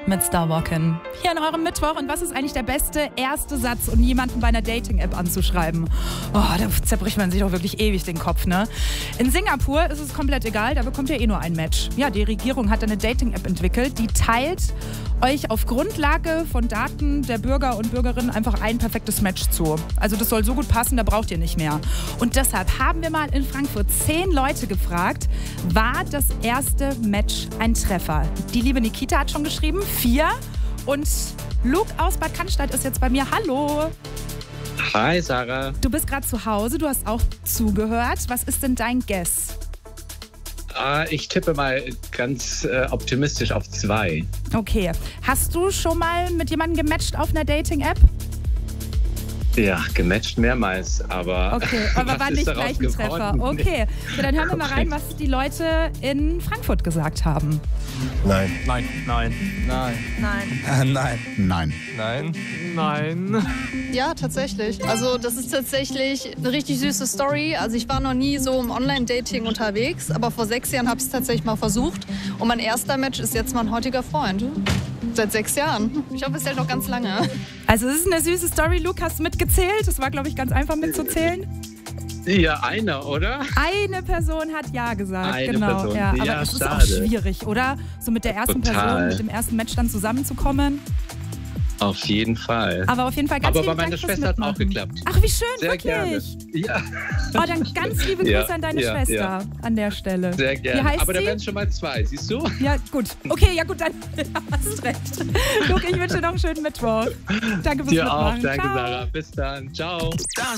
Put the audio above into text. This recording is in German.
mit Starwalken. Hier an eurem Mittwoch. Und was ist eigentlich der beste erste Satz, um jemanden bei einer Dating-App anzuschreiben? Oh, da zerbricht man sich doch wirklich ewig den Kopf, ne? In Singapur ist es komplett egal, da bekommt ihr eh nur ein Match. Ja, die Regierung hat eine Dating-App entwickelt, die teilt euch auf Grundlage von Daten der Bürger und Bürgerinnen einfach ein perfektes Match zu. Also das soll so gut passen, da braucht ihr nicht mehr. Und deshalb haben wir mal in Frankfurt 10 Leute gefragt, war das erste Match ein Treffer? Die liebe Nikita hat schon geschrieben, 4. Und Luke aus Bad Cannstatt ist jetzt bei mir. Hallo. Hi, Sarah. Du bist gerade zu Hause, du hast auch zugehört. Was ist denn dein Guess? Ich tippe mal ganz optimistisch auf 2. Okay. Hast du schon mal mit jemandem gematcht auf einer Dating-App? Ja, gematcht mehrmals, aber. Okay, aber war nicht gleich ein Treffer. Okay, so, dann hören wir mal rein, was die Leute in Frankfurt gesagt haben. Nein. Nein. Nein. Nein. Nein. Nein. Nein. Nein. Ja, tatsächlich. Also das ist tatsächlich eine richtig süße Story. Also ich war noch nie so im Online-Dating unterwegs, aber vor 6 Jahren habe ich es tatsächlich mal versucht. Und mein erster Match ist jetzt mein heutiger Freund. Seit 6 Jahren. Ich hoffe, es hält noch ganz lange. Also es ist eine süße Story. Luke, hast du mitgezählt? Das war, glaube ich, ganz einfach mitzuzählen. Ja, einer, oder? Eine Person hat Ja gesagt. Eine genau. Person. Ja, aber Ja, es ist schade. auch schwierig, oder? So mit der ersten Person, mit dem ersten Match dann zusammenzukommen. Auf jeden Fall. Aber auf jeden Fall ganz Aber lieben bei meiner Dank fürs Schwester hat es auch Mitmachen. geklappt. Ach, wie schön, Sehr wirklich. gerne. Ja, Oh, dann ganz liebe Grüße Ja, an deine ja, Schwester ja. an der Stelle. sehr Wie gerne. heißt Aber da sie? wären es schon mal 2, siehst du? Ja, gut. Okay, ja gut, dann hast recht. Luke, ich wünsche dir noch einen schönen Mittwoch. Danke fürs Dir auch. Mitmachen. Danke, Ciao. Sarah. Bis dann. Ciao.